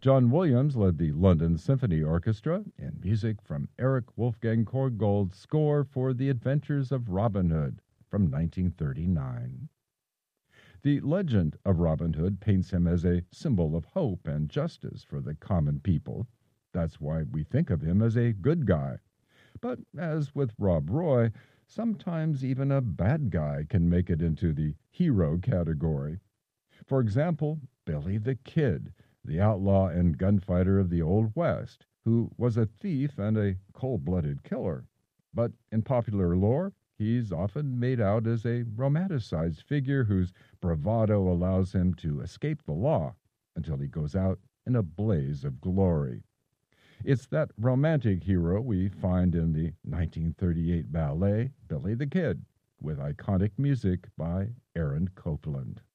John Williams led the London Symphony Orchestra in music from Erich Wolfgang Korngold's score for The Adventures of Robin Hood from 1939. The legend of Robin Hood paints him as a symbol of hope and justice for the common people. That's why we think of him as a good guy. But as with Rob Roy, sometimes even a bad guy can make it into the hero category. For example, Billy the Kid, the outlaw and gunfighter of the Old West, who was a thief and a cold-blooded killer. But in popular lore, he's often made out as a romanticized figure whose bravado allows him to escape the law until he goes out in a blaze of glory. It's that romantic hero we find in the 1938 ballet Billy the Kid, with iconic music by Aaron Copland.